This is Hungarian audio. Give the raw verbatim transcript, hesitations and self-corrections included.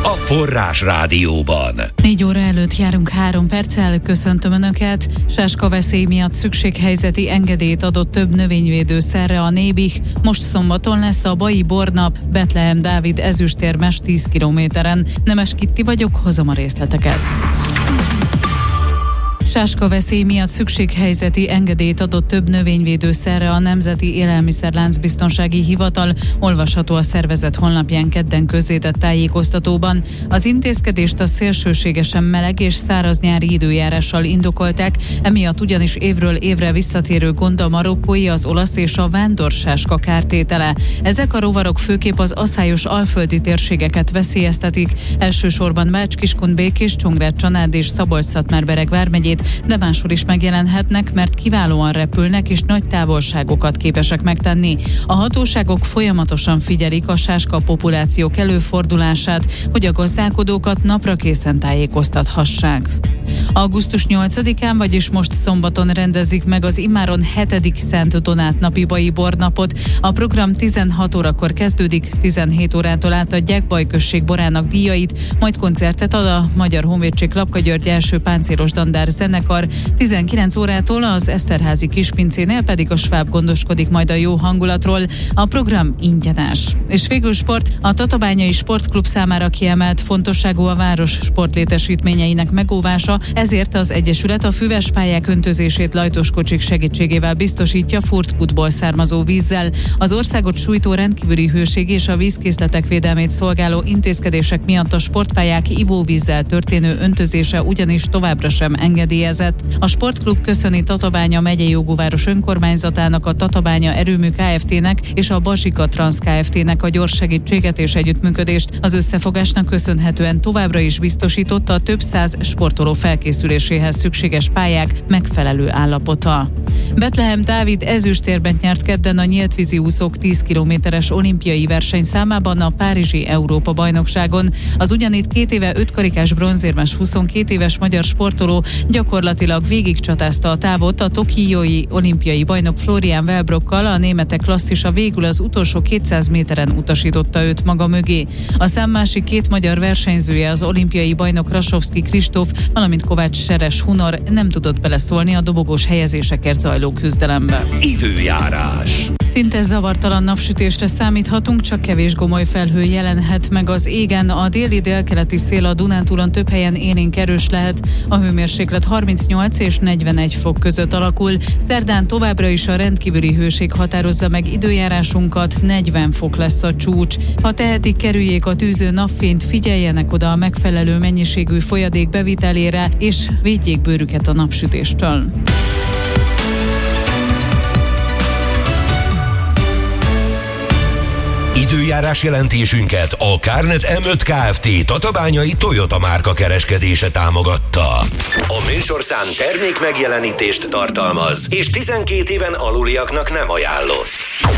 a Forrás Rádióban. Négy óra előtt járunk három perccel, köszöntöm Önöket. Sáskaveszély miatt szükséghelyzeti engedélyt adott több növényvédőszerre a Nébih. Most szombaton lesz a Baji Bornap, Betlehem Dávid ezüstérmes tíz kilométeren. Nemes Kitti vagyok, hozom a részleteket. Sáskaveszély miatt szükséghelyzeti engedélyt adott több növényvédőszerre a Nemzeti Élelmiszerláncbiztonsági Hivatal, olvasható a szervezet honlapján kedden közzétett tájékoztatóban. Az intézkedést a szélsőségesen meleg és száraz nyári időjárással indokolták, emiatt ugyanis évről évre visszatérő gond a marokkói, az olasz és a vándorsáska kártétele. Ezek a rovarok főképp az aszályos alföldi térségeket veszélyeztetik, elsősorban Bács-Kiskun, Békés, Csongrád, Csanád és Szabolcs-Szatmár-Bereg vármegyét, de máshol is megjelenhetnek, mert kiválóan repülnek és nagy távolságokat képesek megtenni. A hatóságok folyamatosan figyelik a sáska populációk előfordulását, hogy a gazdálkodókat napra készen tájékoztathassák. augusztus nyolcadikán, vagyis most szombaton rendezik meg az immáron hetedik Szent Donát napi Baji Bornapot. A program tizenhat órakor kezdődik, tizenhét órától átadják Baj község borának díjait, majd koncertet ad a Magyar Honvédség Lapka-György első páncélos dandár zenekar, tizenkilenc órától az Eszterházi Kispincénél pedig a Schwab gondoskodik majd a jó hangulatról. A program ingyenes. És végül sport, a Tatabányai Sportklub számára kiemelt fontosságú a város sportlétesítményeinek megóvása, ezért az Egyesület a füves pályák öntözését lajtos kocsik segítségével biztosítja furtkútból származó vízzel. Az országot sújtó rendkívüli hőség és a vízkészletek védelmét szolgáló intézkedések miatt a sportpályák ivóvízzel történő öntözése ugyanis továbbra sem engedélyezett. A sportklub köszöni Tatabánya megyei jogúváros önkormányzatának, a Tatabánya Erőmű Kft-nek és a Bazsika Transz Kft-nek a gyors segítséget és együttműködést. Az összefogásnak köszönhetően továbbra is biztosította a több száz sportoló felkészüléséhez szükséges pályák megfelelő állapota. Betlehem Dávid ezüstérmet nyert kedden a nyíltvízi úszók tíz kilométeres olimpiai versenyszámában a Párizsi Európa-bajnokságon. Az ugyanitt két éve ötkarikás bronzérmes huszonkét éves magyar sportoló gyakorlatilag végigcsatázta a távot a tokiói olimpiai bajnok Florian Wellbrockkal, a németek klasszisa végül az utolsó kétszáz méteren utasította őt maga mögé. A szám másik két magyar versenyzője, az olimpiai bajnok Rasovszky Kristóf, valamint Kovács Seres Hunor nem tudott beleszólni a dobogós helyezésekért zajló küzdelembe. Időjárás. Szinte zavartalan napsütésre számíthatunk, csak kevés gomoly felhő jelenhet meg az égen. A déli délkeleti szél a Dunántúlon több helyen élénk erős lehet. A hőmérséklet harmincnyolc és negyvenegy fok között alakul. Szerdán továbbra is a rendkívüli hőség határozza meg időjárásunkat, negyven fok lesz a csúcs. Ha tehetik, kerüljék a tűző napfényt, figyeljenek oda a megfelelő mennyiségű folyadék bevitelére, és védjék bőrüket a napsütéstől. Időjárás jelentésünket a Kárnet em öt Kft. Tatabányai Toyota márka kereskedése támogatta. A műsorszám termék megjelenítést tartalmaz, és tizenkét éven aluliaknak nem ajánlott.